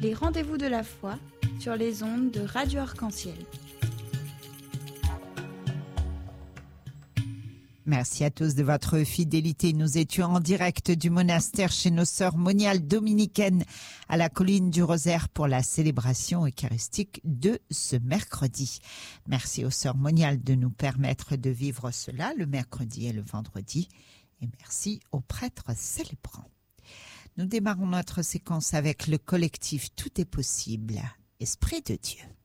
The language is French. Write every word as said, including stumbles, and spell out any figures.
les rendez-vous de la foi sur les ondes de Radio Arc-en-Ciel. Merci à tous de votre fidélité. Nous étions en direct du monastère chez nos sœurs moniales dominicaines à la colline du Rosaire pour la célébration eucharistique de ce mercredi. Merci aux sœurs moniales de nous permettre de vivre cela le mercredi et le vendredi. Et merci aux prêtres célébrants. Nous démarrons notre séquence avec le collectif Tout est possible. Esprit de Dieu.